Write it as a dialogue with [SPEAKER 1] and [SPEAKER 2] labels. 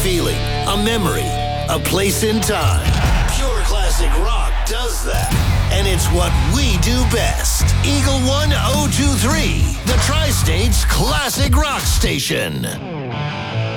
[SPEAKER 1] feeling, a memory, a place in time. Pure classic rock does that. And it's what we do best. Eagle 1023, the Tri-State's classic rock station.